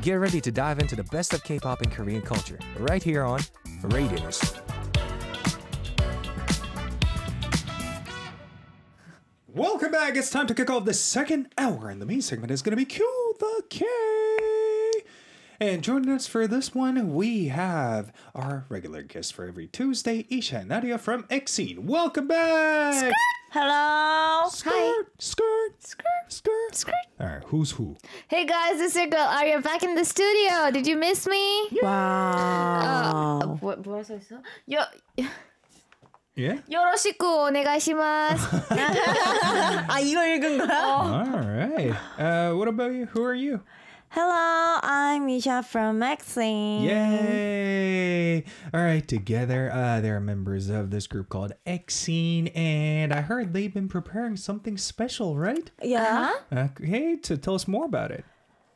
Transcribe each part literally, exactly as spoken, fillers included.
get ready to dive into the best of K-pop and Korean culture, right here on Radios. Welcome back. It's time to kick off the second hour, and the main segment is going to be Cue the K. And joining us for this one, we have our regular guest for every Tuesday, Isha and Nadia from Exene. Welcome back. Skirt. Hello. Skirt, Hi. skirt, Skirt. skirt, Skirt. All right, who's who? Hey guys, this is your girl Arya back in the studio. Did you miss me? Wow. Uh, 뭐, 뭐라 써있어? 요, Yeah. 요로시쿠 오네가시마스. 아, 이거 읽은 거야? All right. Uh, what about you? Who are you? Hello, I'm Misha from Exene. Yay! All right, together, uh, they're members of this group called Exene, and I heard they've been preparing something special, right? Yeah. Okay, to tell us more about it.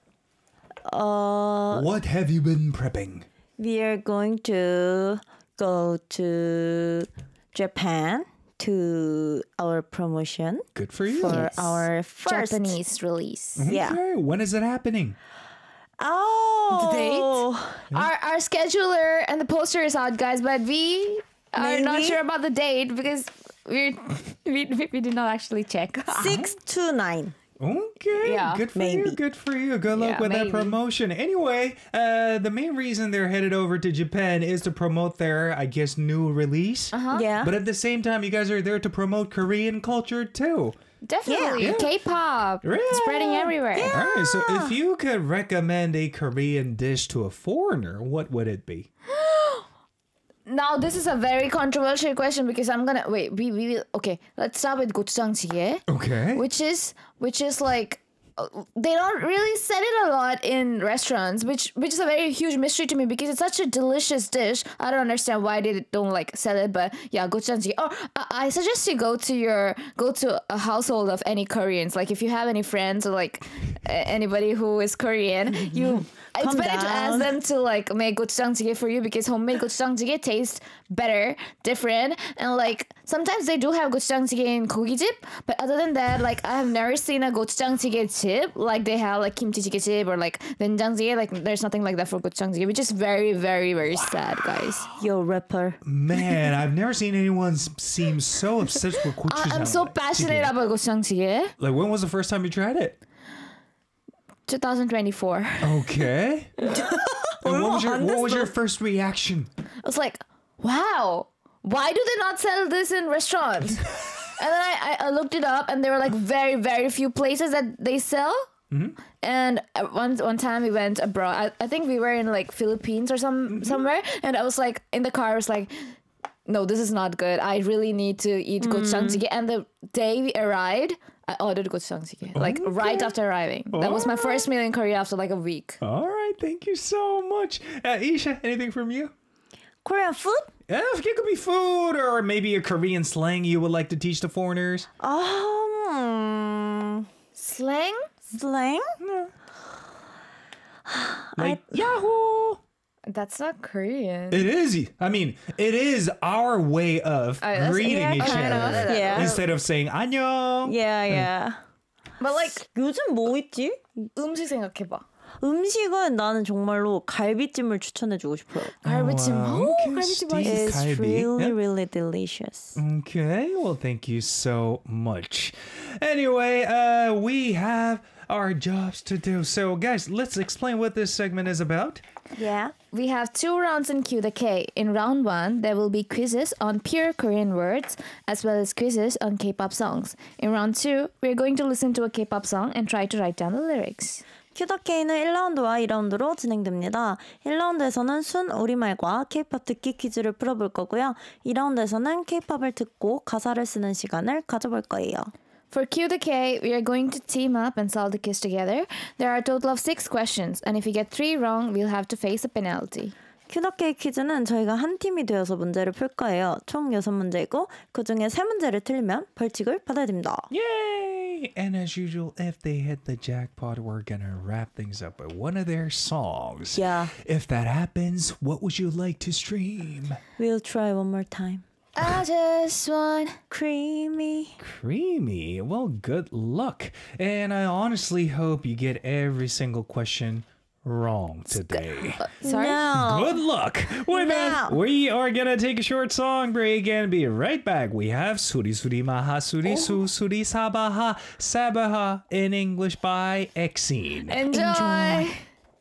Uh, What have you been prepping? we are going to go to Japan to our promotion Good for you. for our first Japanese release. Yeah. Okay, when is it happening? Oh. The date? Our our scheduler and the poster is out, guys, but we are not Maybe? sure about the date because we're, we we we did not actually check. Six to nine. Okay, Yeah, good for you, maybe. good for you. Good luck Yeah, with that maybe. promotion. Anyway, uh, the main reason they're headed over to Japan is to promote their, I guess, new release. Uh-huh. Yeah. But at the same time, you guys are there to promote Korean culture too. Definitely, Yeah. K-pop Yeah. spreading everywhere. All right, so if you could recommend a Korean dish to a foreigner, what would it be? Now this is a very controversial question because I'm gonna wait. We we will okay. Let's start with gochujang Okay. which is which is like uh, they don't really sell it a lot in restaurants, which which is a very huge mystery to me because it's such a delicious dish. I don't understand why they don't like sell it, but yeah, gochujang. Or I, I suggest you go to your go to a household of any Koreans. Like if you have any friends or like a- anybody who is Korean, you. It's Calm better to ask down. them to like make gochujang for you because homemade gochujang tastes better, different, and like sometimes they do have gochujang in 고깃집, but other than that, like I have never seen a gochujang 집 like they have like kimchi 집 or like 된장 Like there's nothing like that for gochujang, which is very, very, very sad, guys. Yo, rapper. Man, I've never seen anyone s- seem so obsessed with gochujang. I, I'm so passionate about gochujang. Like, when was the first time you tried it? twenty twenty-four. Okay. And what was your what was your first reaction? I was like, wow, why do they not sell this in restaurants? And then I, I, I looked it up, and there were like very, very few places that they sell. Mm-hmm. And uh, one one time we went abroad. I, I think we were in like Philippines or some Mm-hmm. somewhere, and I was like in the car. I was like, no, this is not good. I really need to eat gochujang. And the day we arrived, I ordered gochujang like right after arriving. That was my first meal in Korea after like a week. All right, thank you so much. Uh, Isha, anything from you? Korean food? Yeah, it could be food or maybe a Korean slang you would like to teach to foreigners. Um, Slang? slang? Like Yahoo! That's not Korean. It is. I mean, it is our way of Oh, that's- greeting yeah, each I know other that. Yeah. instead of saying 안녕. Yeah, yeah. But like 요즘 뭐 있지? 음식 생각해봐. 음식은 나는 정말로 갈비찜을 추천해주고 싶어요. 갈비찜. wow. 오, Okay, 갈비찜 steak. 맛있어. It's 갈비. really, Yeah. really delicious. Okay, well, thank you so much. Anyway, uh, we have our jobs to do. So, guys, let's explain what this segment is about. Yeah. We have two rounds in Q the K. In round one, there will be quizzes on pure Korean words as well as quizzes on K-pop songs. In round two, we're going to listen to a K-pop song and try to write down the lyrics. 큐더케이는 일 라운드와 이 라운드로 진행됩니다. 일 라운드에서는 순 우리말과 K-팝 듣기 퀴즈를 풀어볼 거고요. 이 라운드에서는 K-팝을 듣고 가사를 쓰는 시간을 가져볼 거예요. For Q the K, we are going to team up and solve the quiz together. There are a total of six questions, and if you get three wrong, we'll have to face a penalty. 큐더케이 퀴즈는 저희가 한 팀이 되어서 문제를 풀 거예요. 총 여섯 문제이고 그 중에 세 문제를 틀리면 벌칙을 받아야 됩니다. Yay! And as usual, if they hit the jackpot, we're gonna wrap things up with one of their songs. Yeah. If that happens, what would you like to stream? We'll try one more time. I just want Creamy. Creamy. Well, good luck. And I honestly hope you get every single question wrong today. Sorry. No. Good luck. With that, No. we are gonna take a short song break and be right back. We have Suri Suri Maha Suri Su Suri Sabaha Sabaha in English by Exene. Enjoy.